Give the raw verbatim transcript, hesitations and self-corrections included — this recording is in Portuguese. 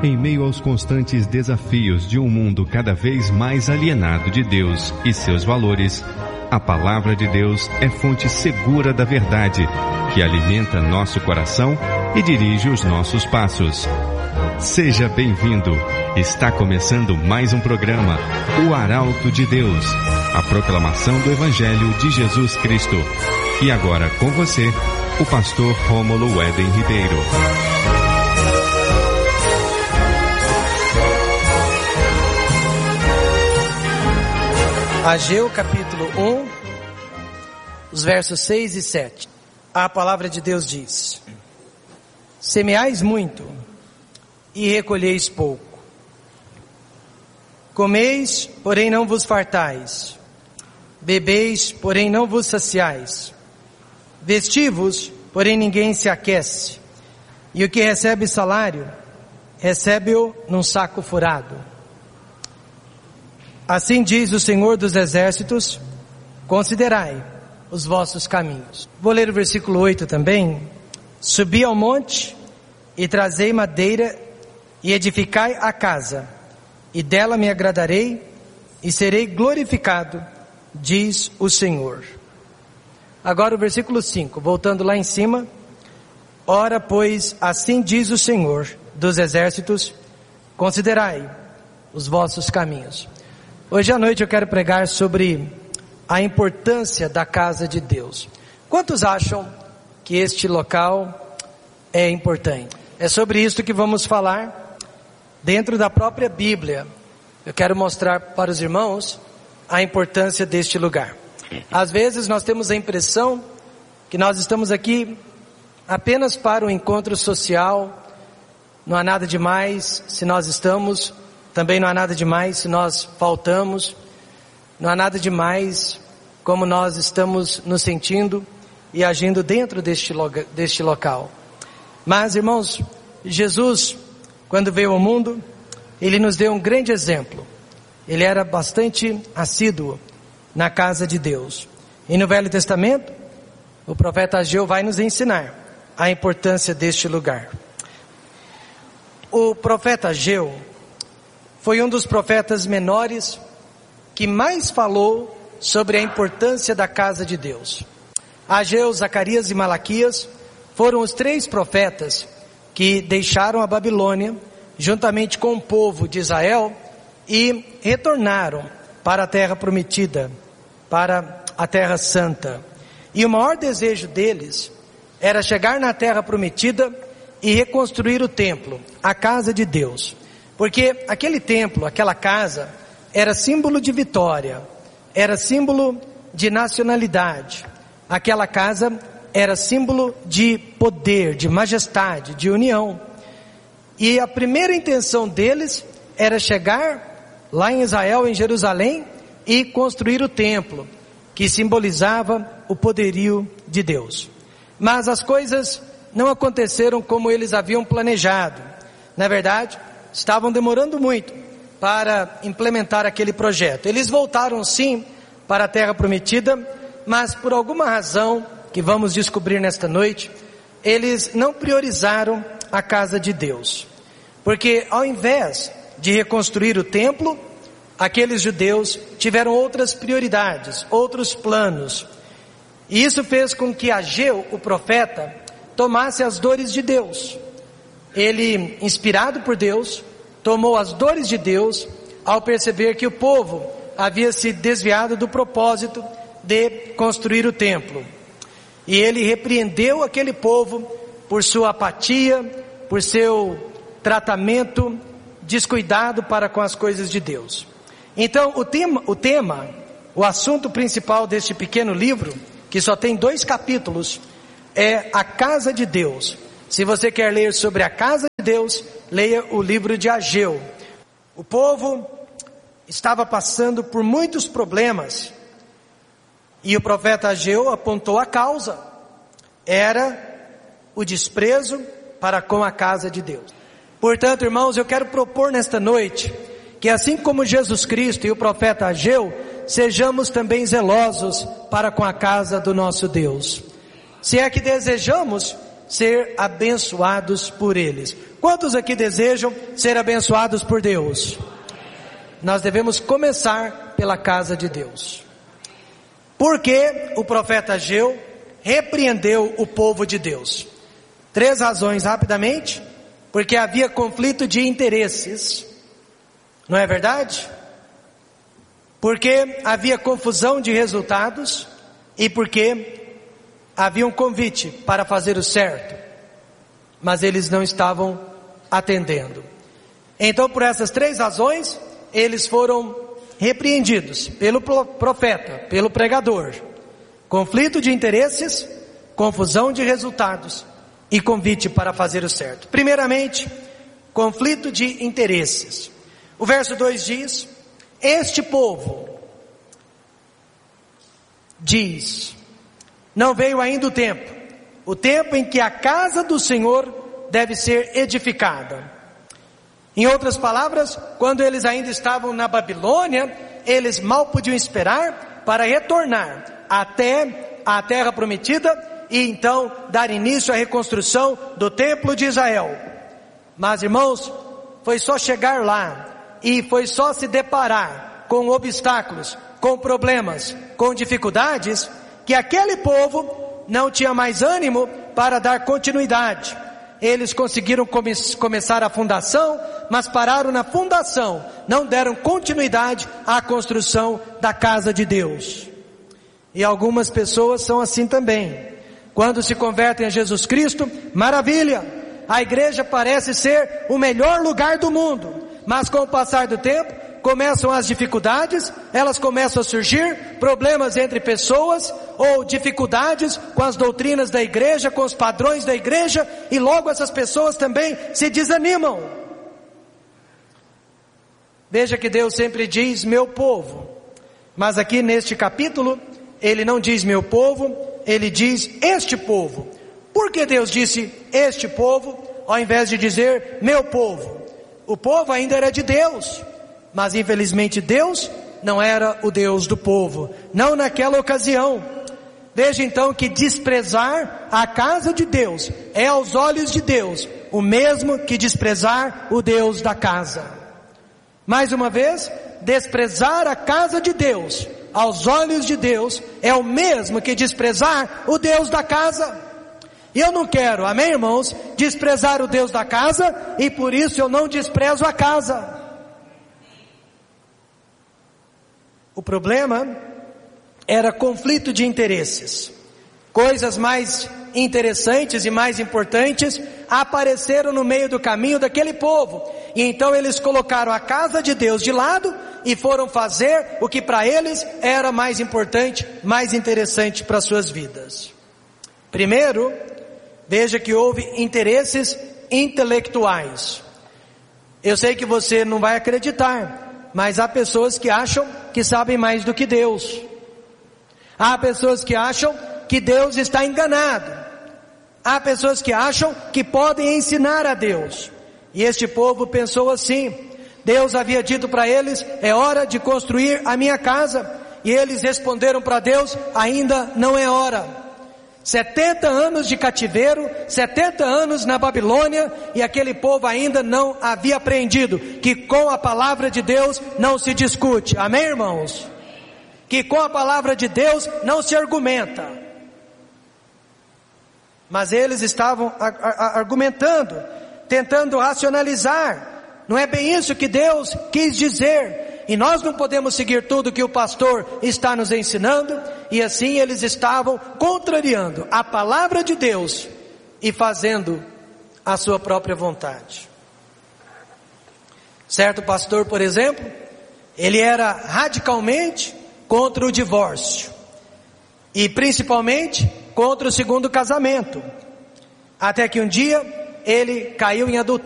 Em meio aos constantes desafios de um mundo cada vez mais alienado de Deus e seus valores, a palavra de Deus é fonte segura da verdade, que alimenta nosso coração e dirige os nossos passos. Seja bem-vindo. Está começando mais um programa, O Arauto de Deus, a proclamação do Evangelho de Jesus Cristo. E agora com você, o pastor Rômulo Weden Ribeiro. Ageu capítulo um, os versos seis e sete. A palavra de Deus diz: semeais muito e recolheis pouco. Comeis, porém não vos fartais. Bebeis, porém não vos saciais. Vestivos, porém ninguém se aquece. E o que recebe salário, recebe-o num saco furado. Assim diz o Senhor dos Exércitos: considerai os vossos caminhos. Vou ler o versículo oito também. Subi ao monte e trazei madeira e edificai a casa, e dela me agradarei e serei glorificado, diz o Senhor. Agora o versículo cinco, voltando lá em cima. Ora, pois, assim diz o Senhor dos Exércitos: considerai os vossos caminhos. Hoje à noite eu quero pregar sobre a importância da casa de Deus. Quantos acham que este local é importante? É sobre isso que vamos falar dentro da própria Bíblia. Eu quero mostrar para os irmãos a importância deste lugar. Às vezes nós temos a impressão que nós estamos aqui apenas para um encontro social. Não há nada demais se nós estamos. Também não há nada demais se nós faltamos. Não há nada demais como nós estamos nos sentindo e agindo dentro deste, loga, deste local. Mas, irmãos, Jesus, quando veio ao mundo, Ele nos deu um grande exemplo. Ele era bastante assíduo na casa de Deus. E no Velho Testamento, o profeta Ageu vai nos ensinar a importância deste lugar. O profeta Ageu foi um dos profetas menores que mais falou sobre a importância da casa de Deus. Ageu, Zacarias e Malaquias foram os três profetas que deixaram a Babilônia juntamente com o povo de Israel e retornaram para a terra prometida, para a terra santa. E o maior desejo deles era chegar na terra prometida e reconstruir o templo, a casa de Deus. Porque aquele templo, aquela casa, era símbolo de vitória, era símbolo de nacionalidade. Aquela casa era símbolo de poder, de majestade, de união. E a primeira intenção deles era chegar lá em Israel, em Jerusalém, e construir o templo, que simbolizava o poderio de Deus. Mas as coisas não aconteceram como eles haviam planejado. Na verdade, estavam demorando muito para implementar aquele projeto. Eles voltaram sim para a terra prometida, mas por alguma razão que vamos descobrir nesta noite, eles não priorizaram a casa de Deus. Porque ao invés de reconstruir o templo, aqueles judeus tiveram outras prioridades, outros planos. E isso fez com que Ageu, o profeta, tomasse as dores de Deus. Ele, inspirado por Deus, tomou as dores de Deus ao perceber que o povo havia se desviado do propósito de construir o templo. E ele repreendeu aquele povo por sua apatia, por seu tratamento descuidado para com as coisas de Deus. Então o tema, o tema, o assunto principal deste pequeno livro, que só tem dois capítulos, é a casa de Deus. Se você quer ler sobre a casa de Deus, leia o livro de Ageu. O povo estava passando por muitos problemas e o profeta Ageu apontou a causa. Era o desprezo para com a casa de Deus. Portanto, irmãos, eu quero propor nesta noite que assim como Jesus Cristo e o profeta Ageu, sejamos também zelosos para com a casa do nosso Deus. Se é que desejamos ser abençoados por eles. Quantos aqui desejam ser abençoados por Deus? Nós devemos começar pela casa de Deus. Porque o profeta Ageu repreendeu o povo de Deus? Três razões rapidamente. Porque havia conflito de interesses, não é verdade? Porque havia confusão de resultados e porque havia um convite para fazer o certo, mas eles não estavam atendendo. Então, por essas três razões, eles foram repreendidos pelo profeta, pelo pregador. Conflito de interesses, confusão de resultados e convite para fazer o certo. Primeiramente, conflito de interesses. O verso dois diz: este povo diz, não veio ainda o tempo, o tempo em que a casa do Senhor deve ser edificada. Em outras palavras, quando eles ainda estavam na Babilônia, eles mal podiam esperar para retornar até a terra prometida e então dar início à reconstrução do templo de Israel. Mas, irmãos, foi só chegar lá e foi só se deparar com obstáculos, com problemas, com dificuldades, que aquele povo não tinha mais ânimo para dar continuidade. Eles conseguiram come- começar a fundação, mas pararam na fundação, não deram continuidade à construção da casa de Deus. E algumas pessoas são assim também. Quando se convertem a Jesus Cristo, maravilha, a igreja parece ser o melhor lugar do mundo, mas com o passar do tempo, começam as dificuldades, elas começam a surgir, problemas entre pessoas, ou dificuldades com as doutrinas da igreja, com os padrões da igreja, e logo essas pessoas também se desanimam. Veja que Deus sempre diz meu povo, mas aqui neste capítulo, ele não diz meu povo, ele diz este povo. Por que Deus disse este povo, ao invés de dizer meu povo? O povo ainda era de Deus, mas infelizmente Deus não era o Deus do povo, não naquela ocasião. Veja então que desprezar a casa de Deus é aos olhos de Deus o mesmo que desprezar o Deus da casa. Mais uma vez, desprezar a casa de Deus aos olhos de Deus é o mesmo que desprezar o Deus da casa. E eu não quero, amém, irmãos, desprezar o Deus da casa, e por isso eu não desprezo a casa. O problema era conflito de interesses. Coisas mais interessantes e mais importantes apareceram no meio do caminho daquele povo. E então eles colocaram a casa de Deus de lado e foram fazer o que para eles era mais importante, mais interessante para suas vidas. Primeiro, veja que houve interesses intelectuais. Eu sei que você não vai acreditar, mas há pessoas que acham que sabem mais do que Deus. Há pessoas que acham que Deus está enganado. Há pessoas que acham que podem ensinar a Deus. E este povo pensou assim. Deus havia dito para eles, é hora de construir a minha casa. E eles responderam para Deus, ainda não é hora. setenta anos de cativeiro, setenta anos na Babilônia, e aquele povo ainda não havia aprendido que com a palavra de Deus não se discute. Amém, irmãos? Que com a palavra de Deus não se argumenta. Mas eles estavam argumentando, tentando racionalizar. Não é bem isso que Deus quis dizer. E nós não podemos seguir tudo que o pastor está nos ensinando. E assim eles estavam contrariando a palavra de Deus e fazendo a sua própria vontade. Certo pastor, por exemplo, ele era radicalmente contra o divórcio. E principalmente contra o segundo casamento. Até que um dia ele caiu em adultério.